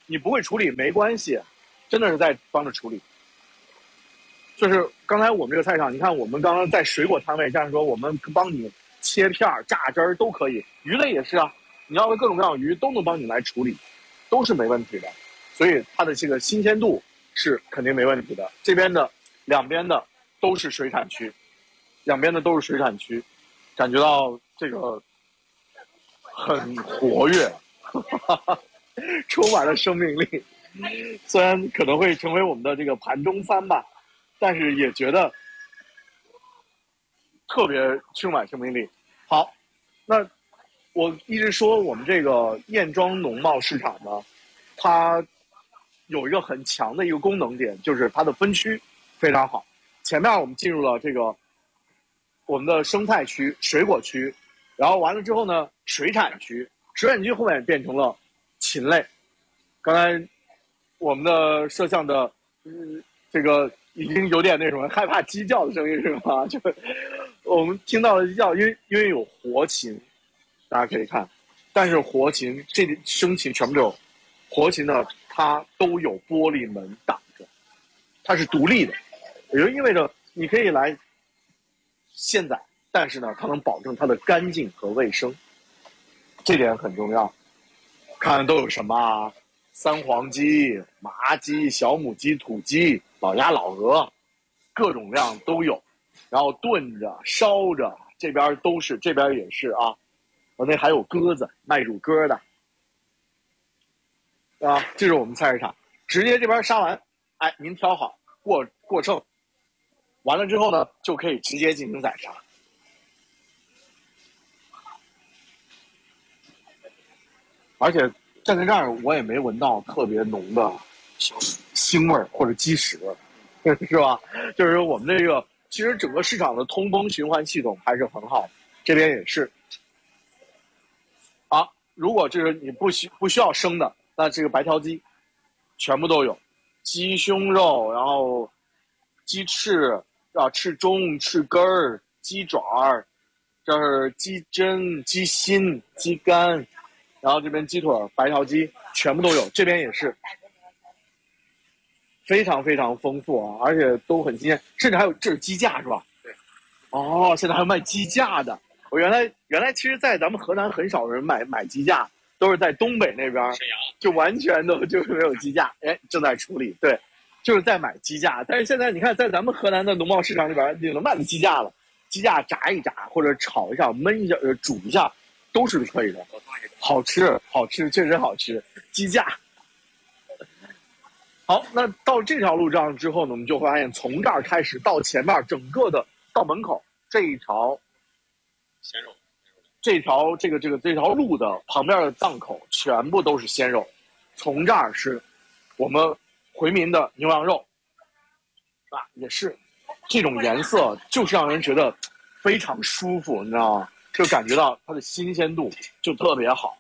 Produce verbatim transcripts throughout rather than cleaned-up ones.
你不会处理没关系，真的是在帮着处理。就是刚才我们这个菜场，你看我们刚刚在水果摊位这样说，我们帮你切片榨汁儿都可以，鱼类也是啊，你要的各种各样的鱼都能帮你来处理，都是没问题的。所以它的这个新鲜度是肯定没问题的。这边的两边的都是水产区，两边的都是水产区，感觉到这个很活跃，充满了生命力。虽然可能会成为我们的这个盘中餐吧，但是也觉得特别充满生命力。好，那我一直说我们这个燕庄农贸市场呢，它有一个很强的一个功能点，就是它的分区非常好。前面我们进入了这个我们的生态区、水果区，然后完了之后呢，水产区，水产区后面变成了禽类。刚才我们的摄像的，嗯，这个已经有点那什么害怕鸡叫的声音是吗？就我们听到了鸡叫，因为因为有活禽，大家可以看，但是活禽这生禽全部都有，活禽呢它都有玻璃门挡着，它是独立的，也就意味着你可以来现宰，但是呢它能保证它的干净和卫生，这点很重要。看都有什么啊？三黄鸡、麻鸡、小母鸡、土鸡、老鸭、老鹅，各种各样都有。然后炖着、烧着，这边都是，这边也是啊。那还有鸽子，卖乳鸽的，啊，这是我们菜市场，直接这边杀完，哎，您挑好过过秤，完了之后呢，就可以直接进行宰杀。而且站在这儿，我也没闻到特别浓的腥味儿或者鸡屎味儿，是吧？就是我们这个，其实整个市场的通风循环系统还是很好的，这边也是。啊，如果这是你不需不需要生的，那这个白条鸡全部都有，鸡胸肉，然后鸡翅啊，翅中、翅根儿、鸡爪儿，这是鸡胗、鸡心、鸡肝。然后这边鸡腿、白条鸡全部都有，这边也是非常非常丰富啊，而且都很新鲜，甚至还有这是鸡架是吧？ 对。 哦，现在还有卖鸡架的。我原来原来其实，在咱们河南很少人买买鸡架，都是在东北那边， 沈阳就完全都就是没有鸡架。哎，正在处理，对，就是在买鸡架。但是现在你看，在咱们河南的农贸市场里边，你能买到鸡架了，鸡架炸一炸或者炒一下、焖一下、呃煮一下，都是可以的。好吃，好吃，确实好吃。鸡架，好，那到这条路上之后呢，我们就会发现，从这儿开始到前面整个的到门口这一条鲜肉， 这条这个这个这条路的旁边的档口全部都是鲜肉，从这儿是我们回民的牛羊肉，啊，也是这种颜色，就是让人觉得非常舒服，你知道吗？就感觉到它的新鲜度就特别好。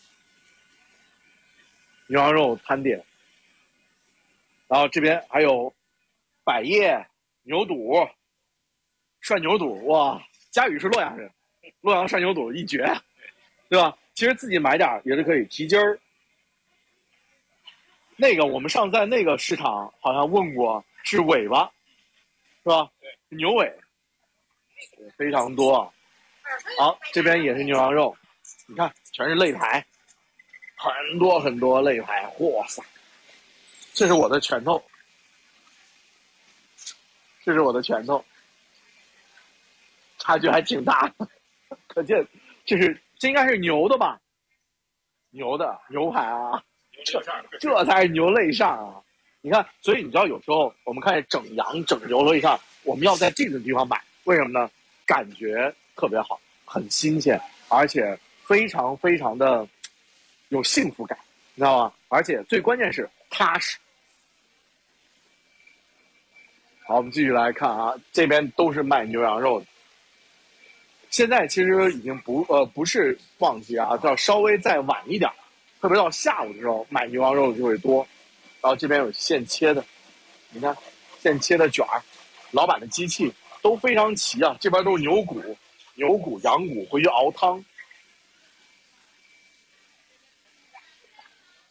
牛羊肉摊点，然后这边还有百叶、牛肚、涮牛肚，哇！佳宇是洛阳人，洛阳涮牛肚一绝，对吧？其实自己买点也是可以提筋儿。那个我们上次在那个市场好像问过，是尾巴，是吧？ 对， 牛尾，非常多。好，这边也是牛羊肉，你看全是肋排，很多很多肋排，哇塞！这是我的拳头，这是我的拳头，差距还挺大的，可见这是这应该是牛的吧？牛的牛排啊，这这才是牛肋上啊！你看，所以你知道有时候我们看整羊、整牛肋上，我们要在这种地方买，为什么呢？感觉特别好，很新鲜，而且非常非常的有幸福感，你知道吗？而且最关键是踏实。好，我们继续来看啊，这边都是卖牛羊肉的。现在其实已经不呃不是旺季啊，要稍微再晚一点，特别到下午的时候买牛羊肉就会多。然后这边有现切的，你看现切的卷儿，老板的机器都非常齐啊。这边都是牛骨、牛骨、羊骨回去熬汤，